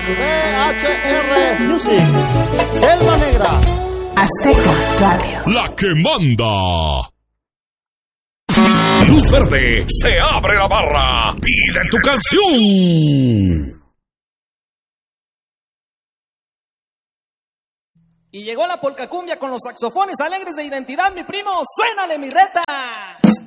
BHR Music, Selva Negra, Azteca Radio, la que manda. Luz verde, se abre la barra. Pide tu canción. Y llegó la polca cumbia con los saxofones alegres de identidad, mi primo. ¡Suénale, mi reta!